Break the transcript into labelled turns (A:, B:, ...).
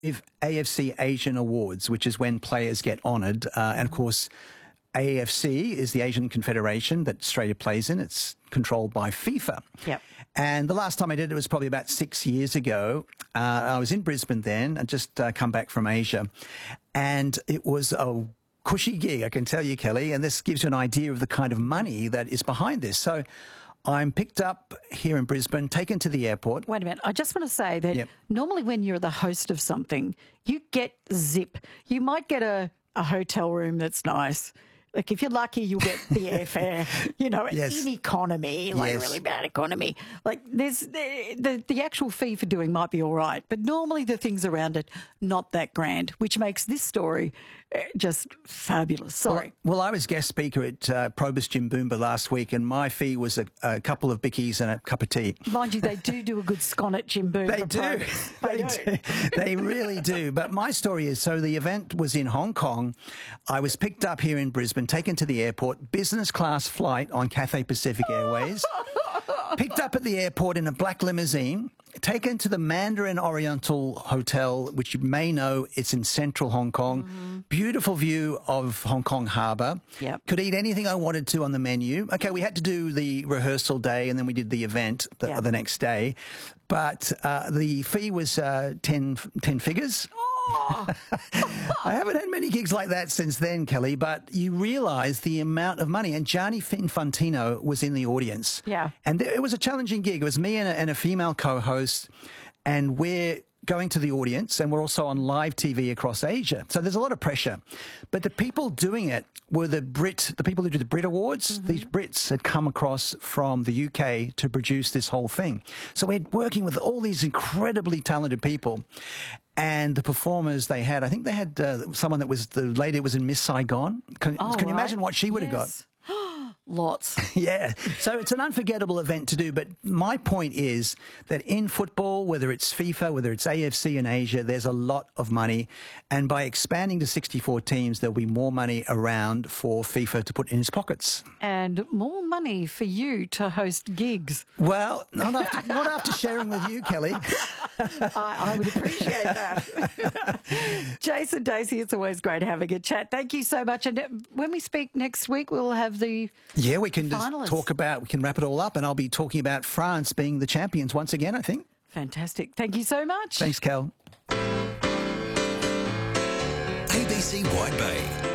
A: If AFC Asian Awards, which is when players get honoured. And of course, AFC is the Asian Confederation that Australia plays in. It's controlled by FIFA.
B: Yep.
A: And the last time I did it was probably about 6 years ago. I was in Brisbane then and just come back from Asia. And it was a cushy gig, I can tell you, Kelly. And this gives you an idea of the kind of money that is behind this. So I'm picked up here in Brisbane, taken to the airport.
B: Wait a minute. I just want to say that normally when you're the host of something, you get zip. You might get a hotel room that's nice. Like, if you're lucky, you'll get the airfare,
A: Yes.
B: in economy, like
A: Yes.
B: really bad economy. Like, there's the actual fee for doing might be all right, but normally the things around it, not that grand, which makes this story just fabulous. Sorry.
A: Well, I was guest speaker at Probus Jimboomba last week, and my fee was a couple of bickies and a cup of tea.
B: Mind you, they do a good scone at Jimboomba.
A: They do. They do. They really do. But my story is, so the event was in Hong Kong. I was picked up here in Brisbane, taken to the airport, business class flight on Cathay Pacific Airways, picked up at the airport in a black limousine, taken to the Mandarin Oriental Hotel, which you may know, it's in central Hong Kong. Beautiful view of Hong Kong Harbour.
B: Yep.
A: Could eat anything I wanted to on the menu. Okay, we had to do the rehearsal day and then we did the event the next day. But the fee was 10 figures. I haven't had many gigs like that since then, Kelly, but you realise the amount of money. And Gianni Infantino was in the audience.
B: Yeah.
A: And it was a challenging gig. It was me and a female co-host, and we're going to the audience, and we're also on live TV across Asia. So there's a lot of pressure. But the people doing it were the people who do the Brit Awards. These Brits had come across from the UK to produce this whole thing. So we're working with all these incredibly talented people. And the performers they had, I think they had someone that was, the lady that was in Miss Saigon. Can you imagine what she would have got?
B: Lots.
A: Yeah. So it's an unforgettable event to do. But my point is that in football, whether it's FIFA, whether it's AFC in Asia, there's a lot of money. And by expanding to 64 teams, there'll be more money around for FIFA to put in its pockets.
B: And more money for you to host gigs.
A: Well, not after sharing with you, Kelly.
B: I would appreciate that. Jason Dacey, it's always great having a chat. Thank you so much. And when we speak next week, we'll have the
A: we can
B: finalists.
A: we can wrap it all up, and I'll be talking about France being the champions once again, I think.
B: Fantastic. Thank you so much.
A: Thanks, Kel.
C: ABC White Bay.